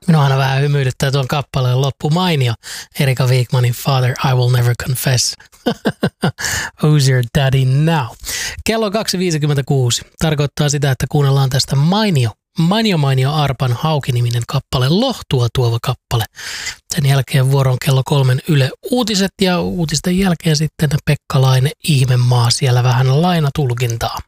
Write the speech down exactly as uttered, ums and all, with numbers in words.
Minua aina vähän hymyilyttää tuon kappaleen loppu mainio. Erika Wigmanin Father, I Will Never Confess. Who's your daddy now? Kello kaksi viisikymmentäkuusi tarkoittaa sitä, että kuunnellaan tästä mainio. Mainio Mainio Arpan Hauki-niminen kappale, lohtua tuova kappale. Sen jälkeen vuoron kello kolmen Yle Uutiset ja uutisten jälkeen sitten Pekka Laine Ihmemaa, siellä vähän lainatulkintaa.